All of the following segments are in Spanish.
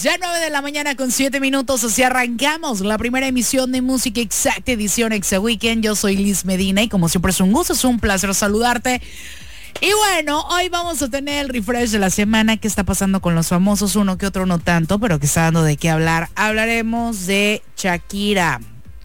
Ya 9 de la mañana con 7 minutos, así arrancamos la primera emisión de Música Exacta, edición Exa Weekend. Yo soy Liz Medina y como siempre es un gusto, es un placer saludarte. Y bueno, hoy vamos a tener el refresh de la semana. ¿Qué está pasando con los famosos? Uno que otro no tanto, pero que está dando de qué hablar. Hablaremos de Shakira.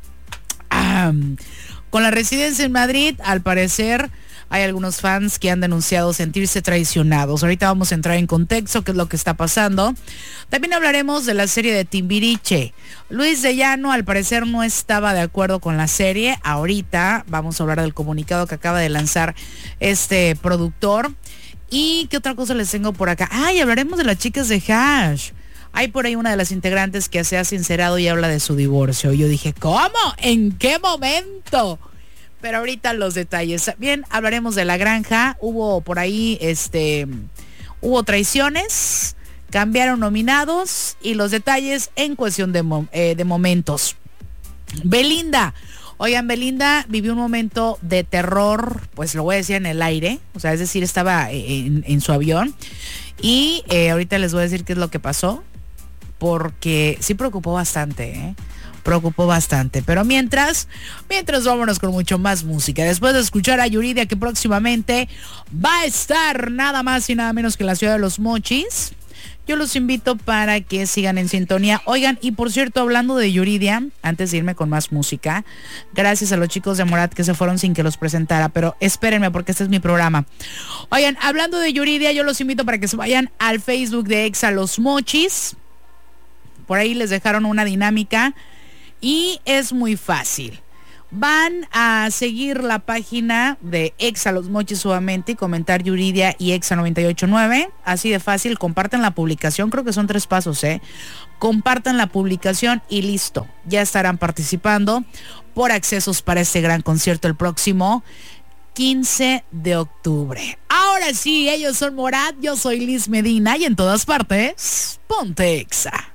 Con la residencia en Madrid, al parecer hay algunos fans que han denunciado sentirse traicionados. Ahorita vamos a entrar en contexto, qué es lo que está pasando. También hablaremos de la serie de Timbiriche. Luis de Llano al parecer no estaba de acuerdo con la serie. Ahorita vamos a hablar del comunicado que acaba de lanzar este productor. ¿Y qué otra cosa les tengo por acá? Hablaremos de las chicas de Hash. Hay por ahí una de las integrantes que se ha sincerado y habla de su divorcio. Y yo dije, ¿cómo? ¿En qué momento? Pero ahorita los detalles. Bien, hablaremos de La Granja. Hubo por ahí, hubo traiciones, cambiaron nominados y los detalles en cuestión de momentos. Belinda. Oigan, Belinda vivió un momento de terror, pues lo voy a decir en el aire. O sea, es decir, estaba en su avión. Y ahorita les voy a decir qué es lo que pasó. Porque sí preocupó bastante, preocupó bastante, pero mientras vámonos con mucho más música. Después de escuchar a Yuridia, que próximamente va a estar nada más y nada menos que en la ciudad de Los Mochis, yo los invito para que sigan en sintonía. Oigan, y por cierto, hablando de Yuridia, antes de irme con más música, gracias a los chicos de Morat que se fueron sin que los presentara, pero espérenme porque este es mi programa. Oigan, hablando de Yuridia, yo los invito para que se vayan al Facebook de Exa Los Mochis. Por ahí les dejaron una dinámica y es muy fácil. Van a seguir la página de Exa Los Mochis solamente y comentar Yuridia y Exa 98.9. Así de fácil, comparten la publicación, creo que son 3 pasos, Compartan la publicación y listo. Ya estarán participando por accesos para este gran concierto el próximo 15 de octubre. Ahora sí, ellos son Morat, yo soy Liz Medina y en todas partes, ponte Exa.